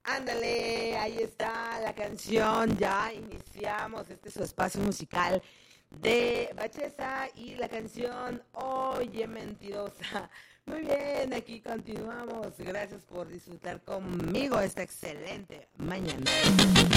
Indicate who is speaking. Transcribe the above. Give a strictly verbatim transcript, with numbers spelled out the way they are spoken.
Speaker 1: Ándale, ahí está la canción. Ya iniciamos este su espacio musical de Bacheza y la canción Oye Mentirosa. Muy bien, aquí continuamos. Gracias por disfrutar conmigo esta excelente mañana.